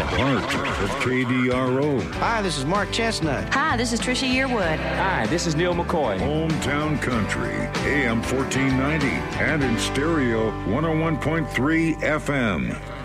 Part of KDRO. Hi, this is Mark Chestnut. Hi, this is Trisha Yearwood. Hi, this is Neil McCoy. Hometown Country, AM 1490, and in stereo 101.3 FM.